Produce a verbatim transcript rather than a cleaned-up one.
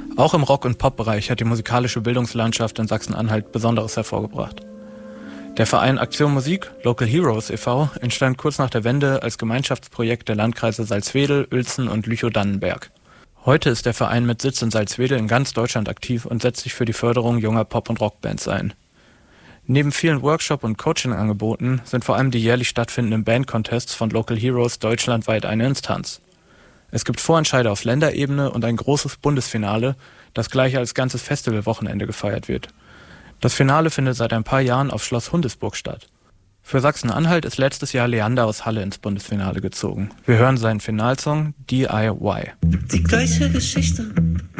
Auch im Rock- und Pop-Bereich hat die musikalische Bildungslandschaft in Sachsen-Anhalt Besonderes hervorgebracht. Der Verein Aktion Musik, Local Heroes e V, entstand kurz nach der Wende als Gemeinschaftsprojekt der Landkreise Salzwedel, Uelzen und Lüchow-Dannenberg. Heute ist der Verein mit Sitz in Salzwedel in ganz Deutschland aktiv und setzt sich für die Förderung junger Pop- und Rockbands ein. Neben vielen Workshop- und Coaching-Angeboten sind vor allem die jährlich stattfindenden Band-Contests von Local Heroes deutschlandweit eine Instanz. Es gibt Vorentscheide auf Länderebene und ein großes Bundesfinale, das gleich als ganzes Festivalwochenende gefeiert wird. Das Finale findet seit ein paar Jahren auf Schloss Hundesburg statt. Für Sachsen-Anhalt ist letztes Jahr Leander aus Halle ins Bundesfinale gezogen. Wir hören seinen Finalsong D I Y. Die gleiche Geschichte,